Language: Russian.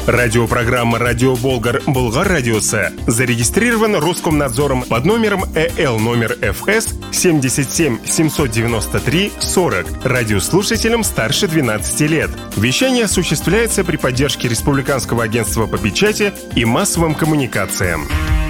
Радиопрограмма «Радио Болгар» Болгар радиосы зарегистрирован Роскомнадзором под номером ЭЛ номер ФС 77 793 40 радиослушателям старше 12 лет. Вещание осуществляется при поддержке Республиканского агентства по печати и массовым коммуникациям.